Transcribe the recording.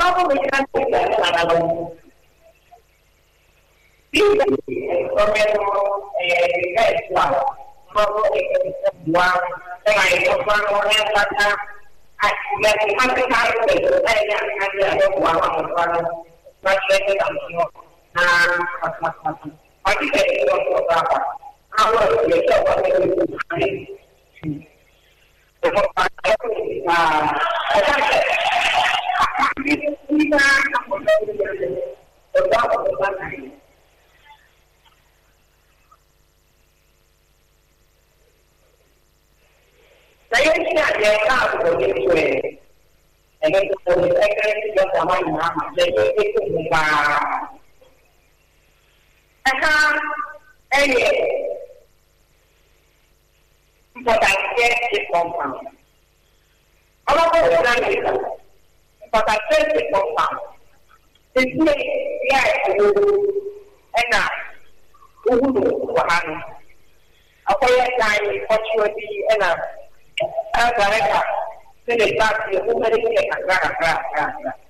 Kalau mengingat tidak ada lalu, tidak Islam, mau buang selain orang kata yang masih harus saya ada buang orang masih kita pasti saya berapa kalau dia coba saya tidak ada begitu dengan saya juga sama nama jadi itu bukan ini importante de comprar. Kalau orang itu importante de comprar. Jadi dia itu enak, bahan. Apa yang lain opportunity enak. Mereka tidak pasti umumnya agak